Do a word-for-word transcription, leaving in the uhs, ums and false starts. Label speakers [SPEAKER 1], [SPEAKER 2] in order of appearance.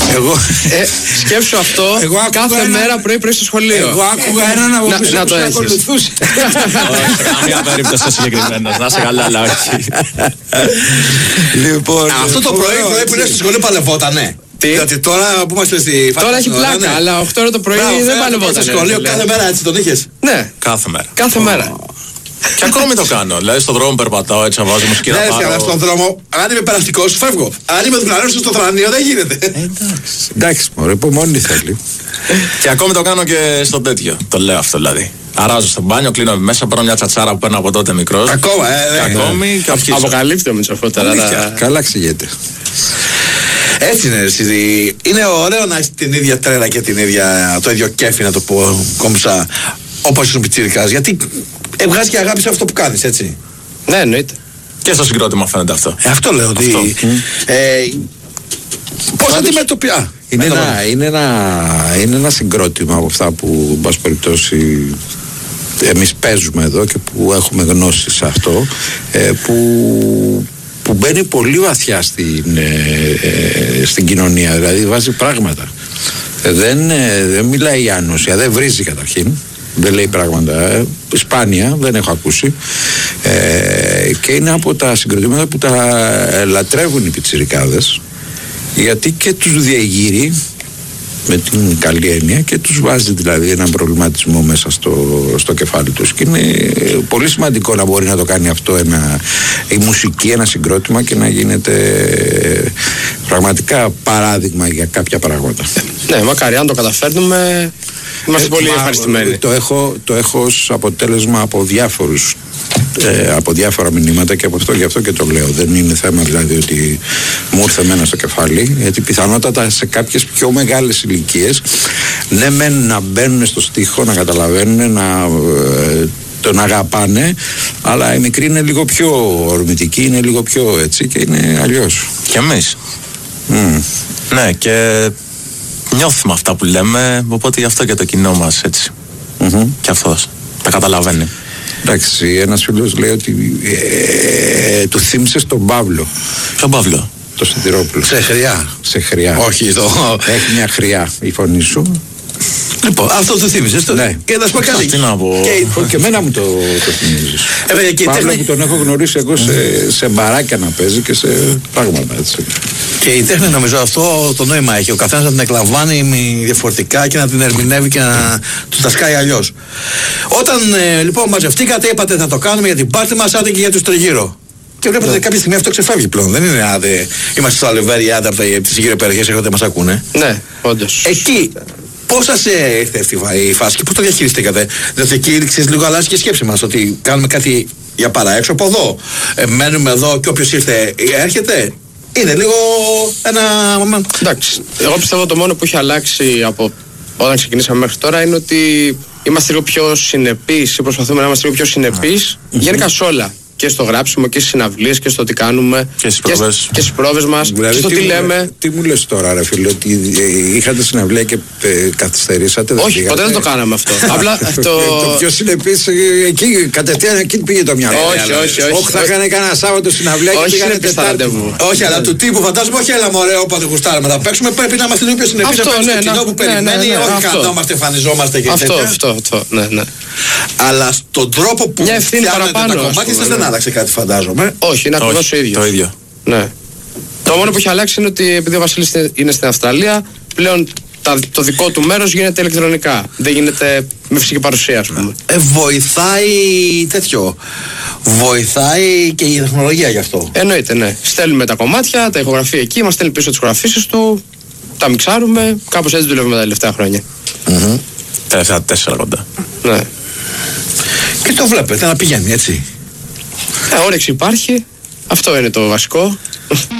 [SPEAKER 1] Εγώ.
[SPEAKER 2] Ε, σκέψου αυτό κάθε ένα... μέρα πρωί-πρωί στο σχολείο.
[SPEAKER 1] Εγώ άκουγα έναν από
[SPEAKER 2] τους
[SPEAKER 1] που σε ακολουθούσε.
[SPEAKER 3] Όχι, καμία περίπτωση συγκεκριμένα. Να σε καλά, αλλά όχι.
[SPEAKER 1] Λοιπόν.
[SPEAKER 4] Αυτό το πρωί που είναι στο σχολείο παλευότανε.
[SPEAKER 2] Τι?
[SPEAKER 4] Γιατί τώρα που είμαστε στη φάση.
[SPEAKER 2] Τώρα έχει πλάκα, αλλά οκτώ ώρα το πρωί δεν παλευόταν.
[SPEAKER 4] Στο σχολείο κάθε μέρα έτσι τον είχες?
[SPEAKER 2] Ναι.
[SPEAKER 3] Κάθε μέρα.
[SPEAKER 2] Κάθε μέρα.
[SPEAKER 3] Και ακόμη το κάνω. Δηλαδή στον δρόμο περπατάω έτσι, να βάζω μουσική να πάρω.
[SPEAKER 4] Ναι, αλλά στον δρόμο, αν είμαι περαστικός, φεύγω. Αν είμαι διπλανός στο θρανείο, δεν γίνεται.
[SPEAKER 1] Εντάξει. Εντάξει, μωρέ, υπομονή θέλει.
[SPEAKER 3] Και ακόμη το κάνω και στο τέτοιο. Το λέω αυτό δηλαδή. Αράζω στο μπάνιο, κλείνω μέσα, παίρνω μια τσατσάρα που παίρνω από τότε μικρός.
[SPEAKER 4] Ακόμα, ε,
[SPEAKER 3] και ακόμη και αρχίζω.
[SPEAKER 2] Αποκαλύπτω με τσαφότερα.
[SPEAKER 1] Καλά ξηγέται.
[SPEAKER 4] Έτσι είναι, εσύ. Είναι ωραίο να έχει την ίδια τρέλα και την ίδια, το ίδιο κέφι, να το πω κόμψα, όπως ήσουν πιτσίρικας. Γιατί βγάζει και αγάπη σε αυτό που κάνεις, έτσι.
[SPEAKER 2] Ναι, εννοείται.
[SPEAKER 3] Και στο συγκρότημα φαίνεται αυτό.
[SPEAKER 4] Ε, αυτό λέω ότι. Ε, πώς αντιμετωπιά.
[SPEAKER 1] Είναι ένα, είναι, ένα, είναι ένα συγκρότημα από αυτά που, εν πάση περιπτώσει, εμείς παίζουμε εδώ και που έχουμε γνώση σε αυτό, ε, που, που μπαίνει πολύ βαθιά στην, ε, στην κοινωνία, δηλαδή βάζει πράγματα. Ε, δεν, ε, δεν μιλάει η άνοσια, δεν βρίζει καταρχήν, δεν λέει πράγματα, ε, σπάνια, δεν έχω ακούσει, ε, και είναι από τα συγκροτήματα που τα λατρεύουν οι πιτσιρικάδες, γιατί και τους διαγείρει με την καλή έννοια και τους βάζει δηλαδή έναν προβληματισμό μέσα στο, στο κεφάλι τους, και είναι πολύ σημαντικό να μπορεί να το κάνει αυτό ένα, η μουσική, ένα συγκρότημα, και να γίνεται πραγματικά παράδειγμα για κάποια πράγματα.
[SPEAKER 2] Ναι, μακάρι αν το καταφέρνουμε, είμαστε ε, πολύ ευχαριστημένοι.
[SPEAKER 1] Το έχω, το έχω ως αποτέλεσμα από διάφορους Ε, από διάφορα μηνύματα, και από αυτό, γι' αυτό και το λέω. Δεν είναι θέμα δηλαδή ότι μου ήρθε εμένα στο κεφάλι, γιατί πιθανότατα σε κάποιες πιο μεγάλες ηλικίες, ναι μεν να μπαίνουν στο στίχο, να καταλαβαίνουν, να ε, τον αγαπάνε, αλλά η μικρή είναι λίγο πιο ορμητική, είναι λίγο πιο έτσι, και είναι αλλιώς.
[SPEAKER 3] Και εμείς.
[SPEAKER 1] Mm.
[SPEAKER 3] Ναι, και νιώθουμε αυτά που λέμε, οπότε γι' αυτό και το κοινό μας έτσι.
[SPEAKER 1] Mm-hmm.
[SPEAKER 3] Και αυτός τα καταλαβαίνει.
[SPEAKER 1] Εντάξει, ένας φίλος λέει ότι ε, του θύμισες τον Παύλο.
[SPEAKER 3] Ποιον Παύλο?
[SPEAKER 1] Το Σιδηρόπουλο.
[SPEAKER 4] Σε χρειά.
[SPEAKER 1] Σε χρειά.
[SPEAKER 4] Όχι, το...
[SPEAKER 1] Έχει μια χρειά η φωνή σου.
[SPEAKER 4] Λοιπόν, αυτό το θύμισες. Το...
[SPEAKER 1] Ναι.
[SPEAKER 4] Και να σου πω κάτι.
[SPEAKER 3] Τι να πω.
[SPEAKER 4] Και,
[SPEAKER 1] και εμένα μου το, το θυμίζεις.
[SPEAKER 4] Ε, και
[SPEAKER 1] Παύλο
[SPEAKER 4] τέχνη...
[SPEAKER 1] που τον έχω γνωρίσει εγώ σε, σε μπαράκια να παίζει και σε πράγματα έτσι.
[SPEAKER 4] Και η τέχνη, νομίζω, αυτό το νόημα έχει. Ο καθένας να την εκλαμβάνει διαφορετικά και να την ερμηνεύει και να του τα σκάει αλλιώς. Όταν ε, λοιπόν μαζευτήκατε, είπατε θα το κάνουμε για την πάρτι μας, άντε και για τους τριγύρω. Και βλέπετε ότι κάποια στιγμή αυτό ξεφεύγει πλέον. Δεν είναι άντε, είμαστε στο Αλεβέρι, άντε από τις γύρω περιοχές, έρχονται μας ακούνε.
[SPEAKER 2] Ναι, όντως.
[SPEAKER 4] Εκεί, πώς σας ήρθε αυτή η φάση και πώς το διαχειριστήκατε? Δηλαδή εκεί ξέρεις, λίγο αλλάζει και η σκέψη μας, ότι κάνουμε κάτι για παραέξω από εδώ. Ε, μένουμε εδώ και όποιος ήρθε έρχεται. Είναι λίγο ένα...
[SPEAKER 2] Εντάξει, εγώ πιστεύω το μόνο που έχει αλλάξει από όταν ξεκινήσαμε μέχρι τώρα είναι ότι είμαστε λίγο πιο συνεπείς ή προσπαθούμε να είμαστε λίγο πιο συνεπείς mm-hmm. γενικά σε όλα. Και στο γράψιμο και στις συναυλίες και στο τι κάνουμε
[SPEAKER 3] και στις πρόβες,
[SPEAKER 2] και στις πρόβες μας
[SPEAKER 1] δηλαδή,
[SPEAKER 2] και στο τι, τι
[SPEAKER 1] λέμε. Τι μου λες τώρα ρε φίλε, ότι είχατε συναυλία και ε, καθυστερήσατε?
[SPEAKER 2] Όχι, ποτέ δεν το κάναμε αυτό. Απλά το...
[SPEAKER 1] το πιο συνεπής εκεί, κατευθείαν εκεί πήγε το μυαλό.
[SPEAKER 2] Όχι, όχι, όχι.
[SPEAKER 1] Όχι, θα έκανε κανένα Σάββατο συναυλία και πήγανε Τετάρτη.
[SPEAKER 4] Όχι, αλλά του τύπου φαντάζομαι, όχι έλα μωρέ, όποτε γουστάρουμε να παίξουμε, πρέπει να είμαστε λίγο πιο συνεπείς από το κοινό που περιμένει, όχι καθόμαστε, εμφανιζόμαστε και τέτοια.
[SPEAKER 2] Αυτό, αυτό, ναι, ναι.
[SPEAKER 4] Αλλά στον τρόπο που φτιάχνετε τα κομμάτια σας δεν άλλαξε κάτι, φαντάζομαι.
[SPEAKER 2] Όχι, είναι ακριβώς ο ίδιος.
[SPEAKER 3] Το ίδιο.
[SPEAKER 2] Ναι. Το μόνο που έχει αλλάξει είναι ότι επειδή ο Βασίλης είναι στην Αυστραλία, πλέον το δικό του μέρος γίνεται ηλεκτρονικά. Δεν γίνεται με φυσική παρουσία, ας πούμε.
[SPEAKER 4] Ε, βοηθάει τέτοιο. Βοηθάει και η τεχνολογία γι' αυτό.
[SPEAKER 2] Εννοείται, ναι. Στέλνουμε τα κομμάτια, τα ηχογραφεί εκεί, μας στέλνει πίσω τις ηχογραφήσεις του, τα μιξάρουμε. Κάπως έτσι δουλεύουμε τα τελευταία χρόνια.
[SPEAKER 4] Mm-hmm.
[SPEAKER 3] Τελευταία τέσσερα κοντά.
[SPEAKER 2] Ναι.
[SPEAKER 4] Και το βλέπετε να πηγαίνει έτσι.
[SPEAKER 2] Ε, όρεξη υπάρχει. Αυτό είναι το βασικό.